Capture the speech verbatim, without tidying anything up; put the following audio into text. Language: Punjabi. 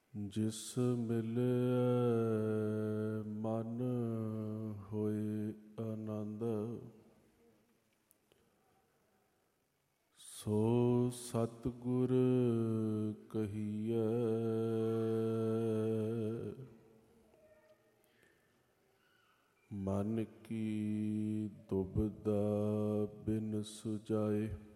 ਜਿਸ ਮਿਲਿਆ ਮਨ ਹੋਏ ਆਨੰਦ, ਸੋ ਸਤਿਗੁਰ ਕਹੀਐ। ਮਨ ਕੀ ਦੁਬਿਧਾ ਬਿਨ ਸੁਜਾਏ,